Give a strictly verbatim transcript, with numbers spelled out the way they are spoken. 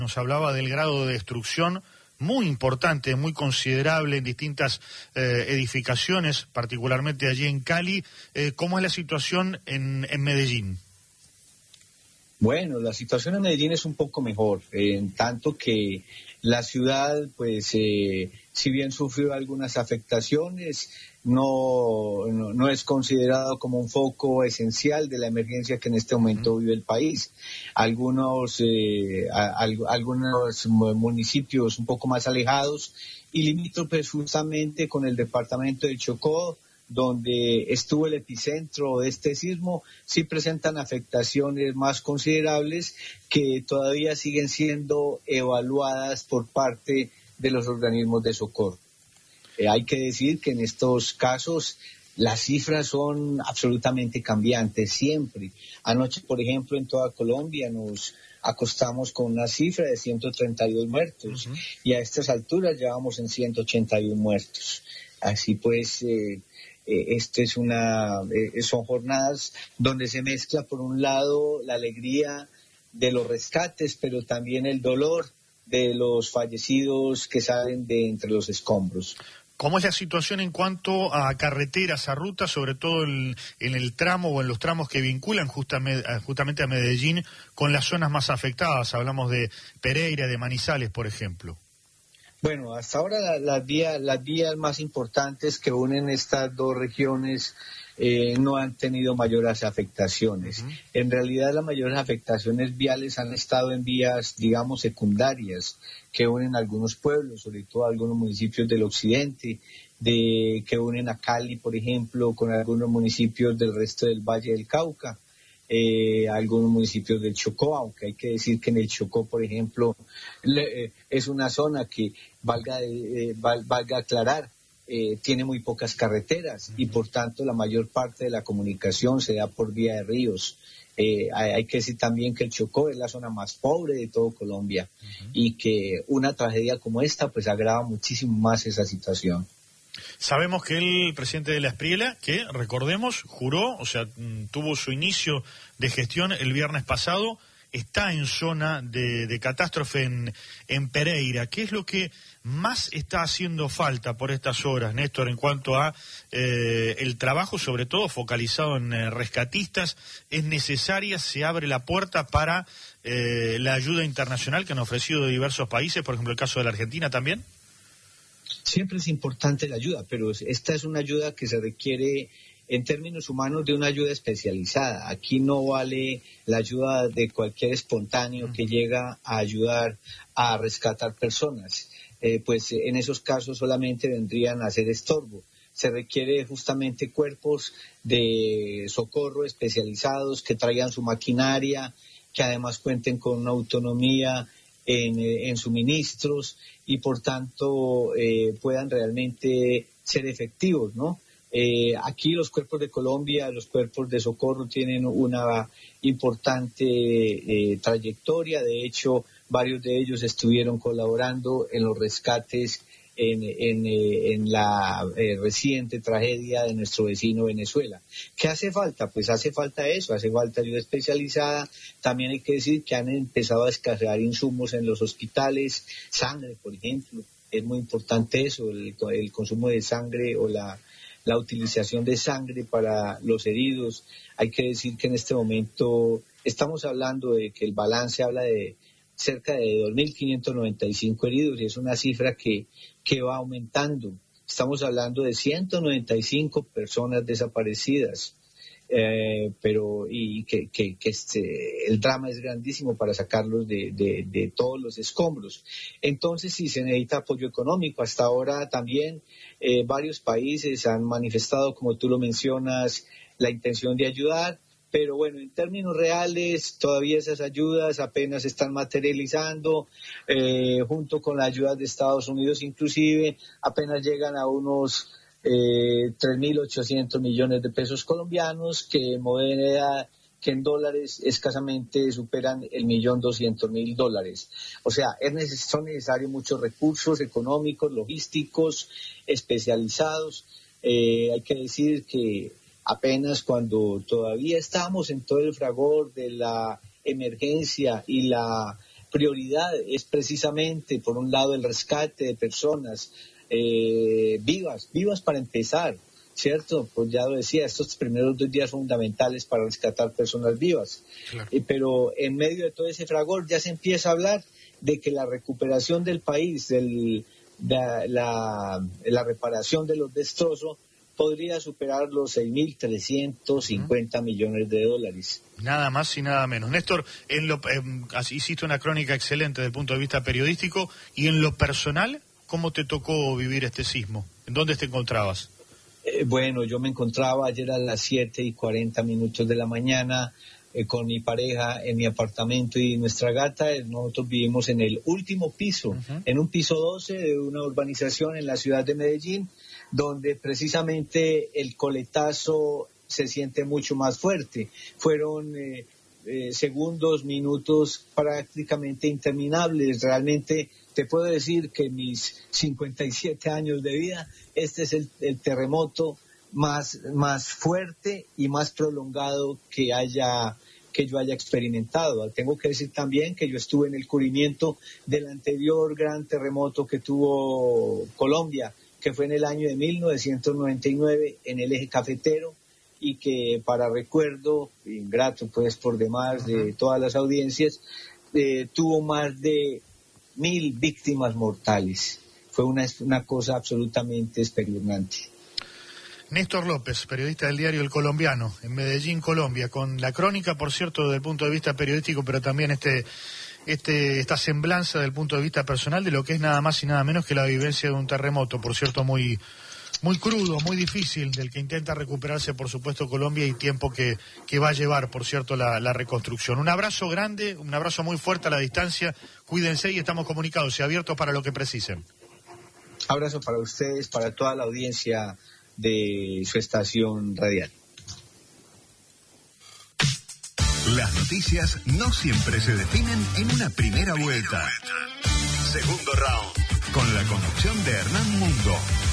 Nos hablaba del grado de destrucción muy importante, muy considerable en distintas eh, edificaciones, particularmente allí en Cali. Eh, ¿Cómo es la situación en, en Medellín? Bueno, la situación en Medellín es un poco mejor, eh, en tanto que la ciudad, pues, eh, si bien sufrió algunas afectaciones, no, no, no es considerado como un foco esencial de la emergencia que en este momento vive el país. Algunos, eh, a, a, algunos municipios un poco más alejados y limítrofes justamente con el departamento del Chocó, donde estuvo el epicentro de este sismo, sí presentan afectaciones más considerables que todavía siguen siendo evaluadas por parte de los organismos de socorro. Eh, hay que decir que en estos casos las cifras son absolutamente cambiantes siempre. Anoche, por ejemplo, en toda Colombia nos acostamos con una cifra de ciento treinta y dos muertos uh-huh. y a estas alturas ya vamos en ciento ochenta y uno muertos. Así pues, eh, eh, este es una, eh, son jornadas donde se mezcla por un lado la alegría de los rescates, pero también el dolor de los fallecidos que salen de entre los escombros. ¿Cómo es la situación en cuanto a carreteras, a rutas, sobre todo en, en el tramo o en los tramos que vinculan justamente, justamente a Medellín con las zonas más afectadas? Hablamos de Pereira, de Manizales, por ejemplo. Bueno, hasta ahora la, las vías las vías más importantes que unen estas dos regiones eh, no han tenido mayores afectaciones. Uh-huh. En realidad las mayores afectaciones viales han estado en vías, digamos, secundarias que unen algunos pueblos, sobre todo algunos municipios del occidente, de que unen a Cali, por ejemplo, con algunos municipios del resto del Valle del Cauca. Eh, algunos municipios del Chocó, aunque hay que decir que en el Chocó, por ejemplo, le, eh, es una zona que, valga, eh, val, valga aclarar, eh, tiene muy pocas carreteras y por tanto la mayor parte de la comunicación se da por vía de ríos. Eh, hay, hay que decir también que el Chocó es la zona más pobre de todo Colombia uh-huh. y que una tragedia como esta pues agrava muchísimo más esa situación. Sabemos que el presidente de la Espriela, que recordemos, juró, o sea, tuvo su inicio de gestión el viernes pasado, está en zona de, de catástrofe en, en Pereira. ¿Qué es lo que más está haciendo falta por estas horas, Néstor, en cuanto a eh, el trabajo, sobre todo focalizado en eh, rescatistas? ¿Es necesaria, se abre la puerta para eh, la ayuda internacional que han ofrecido diversos países, por ejemplo el caso de la Argentina también? Siempre es importante la ayuda, pero esta es una ayuda que se requiere en términos humanos de una ayuda especializada. Aquí no vale la ayuda de cualquier espontáneo que llega a ayudar a rescatar personas. Eh, pues en esos casos solamente vendrían a ser estorbo. Se requiere justamente cuerpos de socorro especializados que traigan su maquinaria, que además cuenten con una autonomía en, en suministros y por tanto eh, puedan realmente ser efectivos, ¿no? Eh, aquí los cuerpos de Colombia, los cuerpos de socorro tienen una importante eh, trayectoria. De hecho, varios de ellos estuvieron colaborando en los rescates en, en, en la eh, reciente tragedia de nuestro vecino Venezuela. ¿Qué hace falta? Pues hace falta eso, hace falta ayuda especializada. También hay que decir que han empezado a escasear insumos en los hospitales, sangre, por ejemplo. Es muy importante eso, el, el consumo de sangre o la la utilización de sangre para los heridos. Hay que decir que en este momento estamos hablando de que el balance habla de cerca de dos mil quinientos noventa y cinco heridos y es una cifra que, que va aumentando. Estamos hablando de ciento noventa y cinco personas desaparecidas. Eh, pero y que, que, que este, el drama es grandísimo para sacarlos de, de, de todos los escombros. Entonces sí se necesita apoyo económico. Hasta ahora también eh, varios países han manifestado, como tú lo mencionas, la intención de ayudar, pero bueno, en términos reales todavía esas ayudas apenas se están materializando, eh, junto con la ayuda de Estados Unidos inclusive, apenas llegan a unos Eh, tres mil ochocientos millones de pesos colombianos, que en moneda, que en dólares escasamente superan el millón doscientos mil dólares. O sea, es neces- son necesarios muchos recursos económicos, logísticos, especializados. Eh, hay que decir que apenas cuando todavía estamos en todo el fragor de la emergencia y la prioridad es precisamente, por un lado, el rescate de personas eh, vivas, vivas para empezar, ¿cierto? Pues ya lo decía, estos primeros dos días fundamentales para rescatar personas vivas. Claro. Eh, pero en medio de todo ese fragor ya se empieza a hablar de que la recuperación del país, del, de la, la reparación de los destrozos, podría superar los seis mil trescientos cincuenta uh-huh. millones de dólares. Nada más y nada menos. Néstor, en lo, eh, hiciste una crónica excelente desde el punto de vista periodístico, y en lo personal, ¿cómo te tocó vivir este sismo? ¿En dónde te encontrabas? Eh, bueno, yo me encontraba ayer a las siete y cuarenta minutos de la mañana eh, con mi pareja en mi apartamento y nuestra gata. Nosotros vivimos en el último piso, uh-huh. en un piso doce de una urbanización en la ciudad de Medellín, donde precisamente el coletazo se siente mucho más fuerte. Fueron eh, eh, segundos, minutos prácticamente interminables. Realmente te puedo decir que en mis cincuenta y siete años de vida, este es el, el terremoto más, más fuerte y más prolongado que haya que yo haya experimentado. Tengo que decir también que yo estuve en el cubrimiento del anterior gran terremoto que tuvo Colombia, que fue en el año de mil novecientos noventa y nueve en el eje cafetero, y que, para recuerdo, ingrato pues por demás de todas las audiencias, eh, tuvo más de mil víctimas mortales. Fue una, una cosa absolutamente espeluznante. Néstor López, periodista del diario El Colombiano, en Medellín, Colombia, con la crónica, por cierto, desde el punto de vista periodístico, pero también este... Este, esta semblanza del punto de vista personal de lo que es nada más y nada menos que la vivencia de un terremoto, por cierto, muy muy crudo, muy difícil, del que intenta recuperarse, por supuesto, Colombia, y tiempo que, que va a llevar, por cierto, la, la reconstrucción. Un abrazo grande, un abrazo muy fuerte a la distancia, cuídense y estamos comunicados y abiertos para lo que precisen. Abrazo para ustedes, para toda la audiencia de su estación radial. Las noticias no siempre se definen en una primera vuelta. Segundo round, con la conducción de Hernán Mundo.